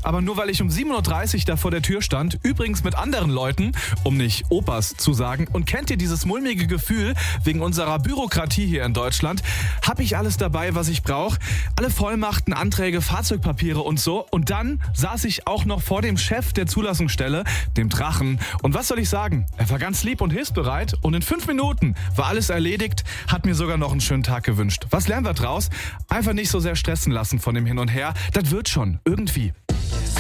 aber nur weil ich um 7:30 Uhr da vor der Tür stand, übrigens mit anderen Leuten, um nicht Opas zu sagen. Und kennt ihr dieses mulmige Gefühl wegen unserer Bürokratie hier in Deutschland? Habe ich alles dabei, was ich brauche? Alle Vollmachten, Anträge, Fahrzeugpapiere und so. Und dann saß ich auch noch vor dem Chef der Zulassungsstelle, dem Drachen. Und was soll ich sagen? Er war ganz lieb und hilfsbereit und in 5 Minuten war alles erledigt, hat mir sogar noch einen schönen Tag gewünscht. Was lernen wir draus? Einfach nicht so sehr stressen lassen von dem Hin und Her. Das wird schon, irgendwie.